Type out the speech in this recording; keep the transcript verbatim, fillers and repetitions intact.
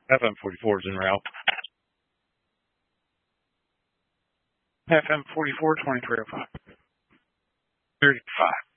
F M forty-four is en route. F M forty-four, twenty-three oh five. thirty-five.